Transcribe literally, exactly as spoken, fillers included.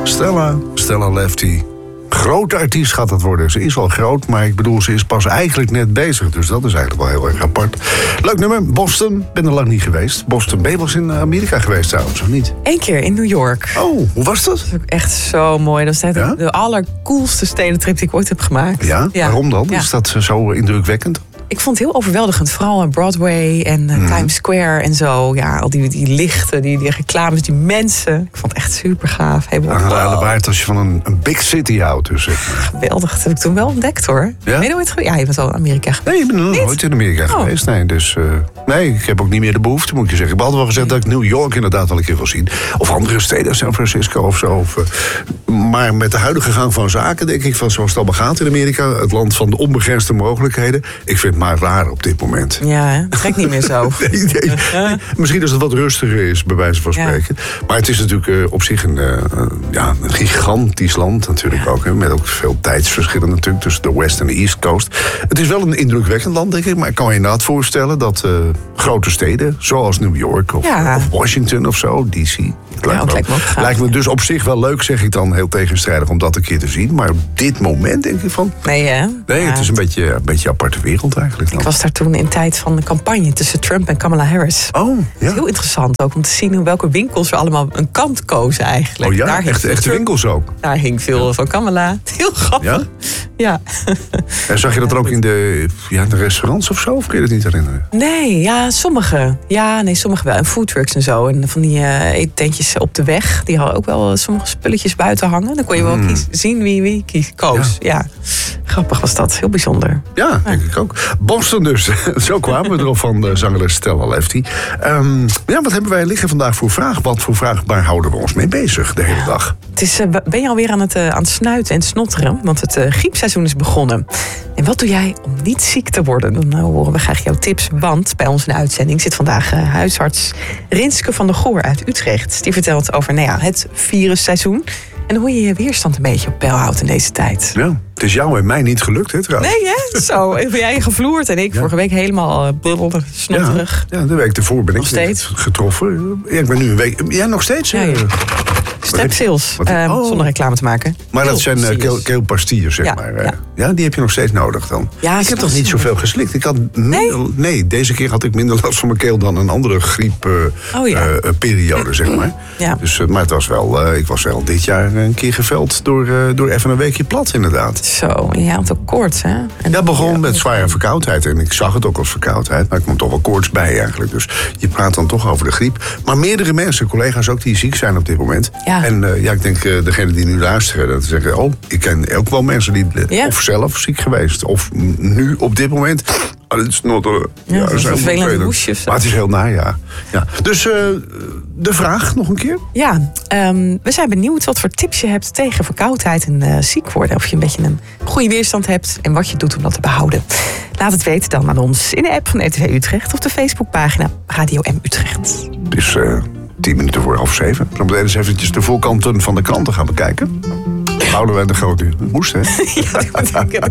Stella, Stella Lefty. Grote artiest gaat het worden. Ze is al groot, maar ik bedoel, ze is pas eigenlijk net bezig. Dus dat is eigenlijk wel heel erg apart. Leuk nummer, Boston. Ben er lang niet geweest. Boston, ben je wel eens in Amerika geweest trouwens, of niet? Eén keer in New York. Oh, hoe was dat? Dat is ook echt zo mooi. Dat is echt Ja? de allercoolste stedentrip die ik ooit heb gemaakt. Ja? Ja. Waarom dan? Ja. Is dat zo indrukwekkend? Ik vond het heel overweldigend. Vooral Broadway en uh, Mm. Times Square en zo. Ja, al die, die lichten, die, die reclames, die mensen. Ik vond het echt super gaaf. Helemaal Aangeraden wow. waard als je van een, een big city houdt. Dus, zeg maar. Geweldig. Dat heb ik toen wel ontdekt hoor. Ja? Ben je nooit geweest? Ja, je bent al in Amerika geweest. Nee, ik ben nog Niet? nooit in Amerika Oh. geweest. Nee, dus, uh, nee, ik heb ook niet meer de behoefte, moet ik je zeggen. Ik heb altijd wel gezegd dat ik New York inderdaad wel een keer wil zien. Of andere steden, San Francisco of zo. Of, uh, maar met de huidige gang van zaken, denk ik, van zoals het allemaal gaat in Amerika, het land van de onbegrensde mogelijkheden. Ik vind het maar raar op dit moment. Ja, hè? Het trekt niet meer zo. Nee, nee. Misschien als het wat rustiger is, bij wijze van Ja. spreken. Maar het is natuurlijk uh, op zich een, uh, ja, een gigantisch land natuurlijk Ja. ook. Hè, met ook veel tijdsverschillen natuurlijk tussen de West en de East Coast. Het is wel een indrukwekkend land, denk ik. Maar ik kan me inderdaad voorstellen dat uh, grote steden, zoals New York of, Ja. of Washington of zo, D C. Het lijkt, dat me, lijkt me ook gaaf, lijkt me ja. dus op zich wel leuk, zeg ik dan, heel tegenstrijdig om dat een keer te zien. Maar op dit moment denk ik van, Nee, hè? nee, Ja, het is een beetje een beetje een aparte wereld eigenlijk. Dan. Ik was daar toen in tijd van de campagne tussen Trump en Kamala Harris. Oh, ja. Heel interessant ook om te zien hoe welke winkels er allemaal een kant kozen eigenlijk. Oh ja, Daar hing echt, veel echte Trump, winkels ook. Daar hing veel van Kamala. Heel grappig. Ja? Ja. En zag je dat er ook in de, ja, de restaurants of zo? Of kun je dat niet herinneren? Nee, ja, sommige. Ja, nee, sommige wel. En foodtrucks en zo. En van die uh, eettentjes op de weg. Die hadden ook wel sommige spulletjes buiten hangen. Dan kon je wel Mm. kies, zien wie wie kies, koos. Ja. Grappig was dat. Heel bijzonder. Ja, denk ik ook. Boston dus. Zo kwamen we erop van de zangeres Stella Lefty. Um, ja, wat hebben wij liggen vandaag voor vraag? Wat voor vraag, waar houden we ons mee bezig de hele dag? Het is, uh, ben je alweer aan het, uh, aan het snuiten en snotteren? Want het uh, griepseizoen is begonnen. En wat doe jij om niet ziek te worden? Dan uh, horen we graag jouw tips. Want bij ons in de uitzending zit vandaag uh, huisarts Rinske van der Goor uit Utrecht. Die vertelt over nou ja, het virusseizoen. En hoe je je weerstand een beetje op peil houdt in deze tijd. Ja, het is jou en mij niet gelukt, hè, trouwens. Nee, hè? Zo. Ben jij gevloerd en ik Ja. vorige week helemaal uh, blablabla, snotterig. Ja, ja, de week ervoor ben ik Nog steeds? getroffen. Ja, ik ben nu een week... Ja, nog steeds? Ja, eh, ja. Strepsils, Wat- uh, oh. zonder reclame te maken. Maar dat zijn uh, Heel keel, serieus. keelpastilles, zeg Ja, maar. eh. ja. Ja, die heb je nog steeds nodig dan. Ja, ik heb is toch niet wel zoveel geslikt. Ik had minder, nee? deze keer had ik minder last van mijn keel dan een andere griepperiode, Oh, ja. uh, periode, zeg maar. Ja. Dus, uh, maar het was wel, uh, ik was wel dit jaar een keer geveld door, uh, door even een weekje plat, inderdaad. Zo, en jij had ook koorts, hè? En Dat begon ja, met zware verkoudheid. En ik zag het ook als verkoudheid. Maar ik kwam toch wel koorts bij eigenlijk. Dus je praat dan toch over de griep. Maar meerdere mensen, collega's ook, die ziek zijn op dit moment. Ja. En uh, ja, ik denk uh, degene die nu luisteren, dat ze zeggen... oh, ik ken ook wel mensen die uh, Ja. of zelf ziek geweest. Of n- nu op dit moment... Oh, het is snotteren. Ja, dat is heel vervelende vervelend. hoesjes. Maar het is heel na, ja. ja. Dus uh, de vraag nog een keer. Ja, um, we zijn benieuwd wat voor tips je hebt tegen verkoudheid en uh, ziek worden. Of je een beetje een goede weerstand hebt en wat je doet om dat te behouden. Laat het weten dan aan ons in de app van R T V Utrecht of de Facebookpagina Radio M Utrecht. Het is uh, tien minuten voor half zeven. Dan meteen eens eventjes de voorkanten van de kranten gaan bekijken. Houden wij de grote moest, hè? Ja, dat moet ik